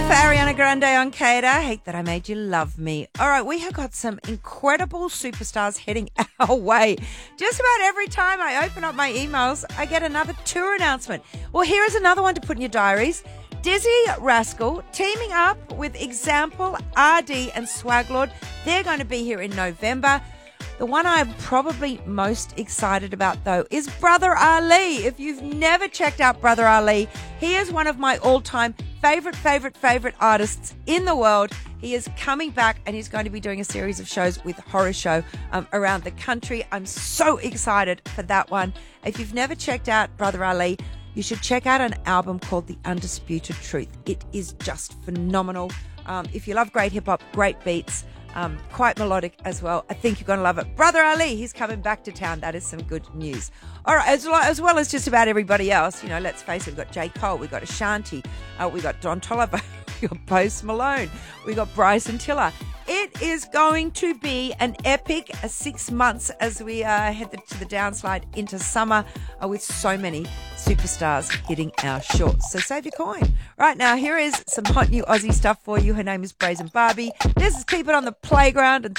for Ariana Grande on Cada. Hate that I made you love me. All right, we have got some incredible superstars heading our way. Just about every time I open up my emails, I get another tour announcement. Well, here is another one to put in your diaries. Dizzy Rascal teaming up with Example, RD and Swaglord. They're going to be here in November. The one I'm probably most excited about, though, is Brother Ali. If you've never checked out Brother Ali, he is one of my all-time favorite artists in the world. He is coming back and he's going to be doing a series of shows with Horror Show around the country. I'm so excited for that one. If you've never checked out Brother Ali, you should check out an album called The Undisputed Truth. It is just phenomenal. If you love great hip-hop, great beats, quite melodic as well, I think you're going to love it. Brother Ali, he's coming back to town. That is some good news. All right, as well as just about everybody else, you know, let's face it, we've got J. Cole, we've got Ashanti, we've got Don Toliver, we've got Post Malone, we've got Bryson Tiller. It is going to be an epic 6 months as we head to the downslide into summer with so many superstars hitting our shorts. So save your coin. Right now, here is some hot new Aussie stuff for you. Her name is Brazen Barbie. This is Keep It on the Playground. And